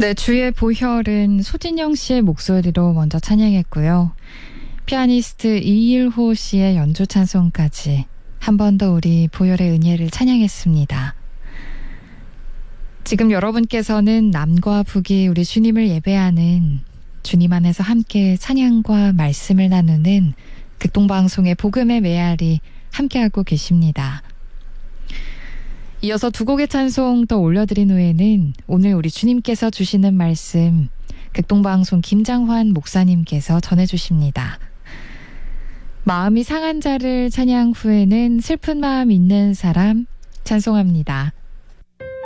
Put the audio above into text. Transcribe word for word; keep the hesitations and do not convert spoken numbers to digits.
네, 주의 보혈은 소진영 씨의 목소리로 먼저 찬양했고요. 피아니스트 이일호 씨의 연주 찬송까지 한 번 더 우리 보혈의 은혜를 찬양했습니다. 지금 여러분께서는 남과 북이 우리 주님을 예배하는 주님 안에서 함께 찬양과 말씀을 나누는 극동방송의 복음의 메아리 함께하고 계십니다. 이어서 두 곡의 찬송 더 올려드린 후에는 오늘 우리 주님께서 주시는 말씀 극동방송 김장환 목사님께서 전해주십니다. 마음이 상한 자를 찬양 후에는 슬픈 마음 있는 사람 찬송합니다.